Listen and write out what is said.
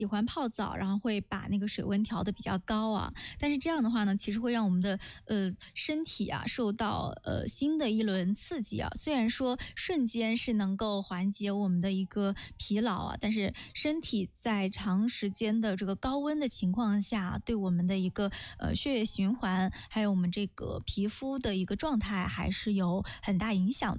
喜欢泡澡，然后会把那个水温调得比较高啊。但是这样的话呢，其实会让我们的身体啊受到新的一轮刺激啊。虽然说瞬间是能够缓解我们的一个疲劳啊，但是身体在长时间的这个高温的情况下，对我们的一个血液循环，还有我们这个皮肤的一个状态，还是有很大影响的。